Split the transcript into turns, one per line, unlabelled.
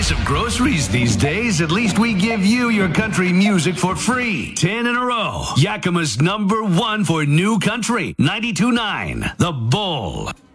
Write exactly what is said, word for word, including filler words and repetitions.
price of groceries these days, at least we give you your country music for free. Ten in a row. Yakima's number one for new country. ninety-two point nine. The Bull.